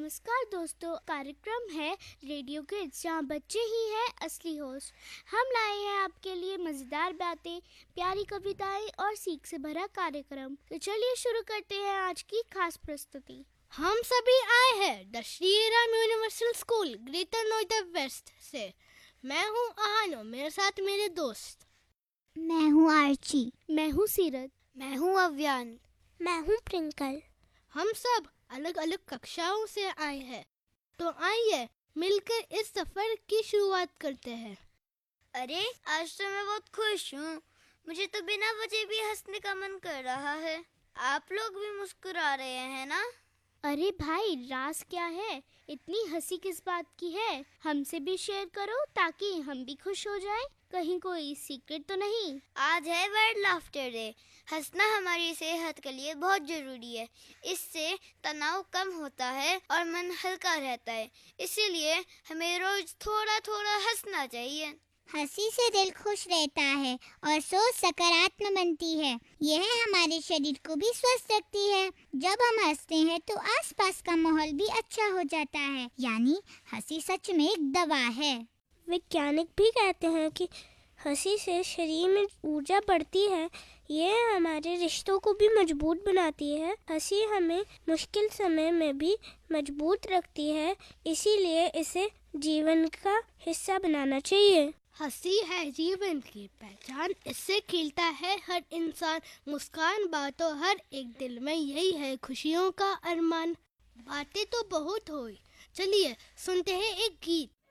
नमस्कार दोस्तों, कार्यक्रम है रेडियो किड्स जहाँ बच्चे ही हैं असली होस्ट। हम लाए हैं आपके लिए मज़ेदार बातें, प्यारी कविताएं और सीख से भरा कार्यक्रम। तो चलिए शुरू करते हैं आज की खास प्रस्तुति। हम सभी आए हैं the Shri Ram universal school greater Noida waste से। मैं हूँ आहानो, मेरे साथ मेरे दोस्त। मैं हूँ आर्ची। मैं हूँ सीरत। मैं हूँ अव्यान। मैं हूँ प्रिंकल। हम सब अलग अलग कक्षाओं से आए हैं, तो आइए मिलकर इस सफर की शुरुआत करते हैं। अरे आज तो मैं बहुत खुश हूँ। मुझे तो बिना वजह भी हंसने का मन कर रहा है। आप लोग भी मुस्कुरा रहे हैं ना? अरे भाई, राज क्या है? इतनी हंसी किस बात की है? हमसे भी शेयर करो ताकि हम भी खुश हो जाएं। कहीं कोई सीक्रेट तो नहीं? आज है वर्ल्ड लाफ्टर डे। हंसना हमारी सेहत के लिए बहुत जरूरी है। इससे तनाव कम होता है और मन हल्का रहता है। इसीलिए हमें रोज थोड़ा थोड़ा हंसना चाहिए। हंसी से दिल खुश रहता है और सोच सकारात्मक बनती है। यह हमारे शरीर को भी स्वस्थ रखती है। जब हम हंसते हैं तो आसपास का माहौल भी अच्छा हो जाता है। यानी हंसी सच में एक दवा है। वैज्ञानिक भी कहते हैं कि हंसी से शरीर में ऊर्जा बढ़ती है। ये हमारे रिश्तों को भी मजबूत बनाती है। हंसी हमें मुश्किल समय में भी मजबूत रखती है, इसीलिए इसे जीवन का हिस्सा बनाना चाहिए। हंसी है जीवन की पहचान, इससे खिलता है हर इंसान। मुस्कान बातों हर एक दिल में, यही है खुशियों का अरमान। बातें तो बहुत हुई, चलिए सुनते हैं एक गीत।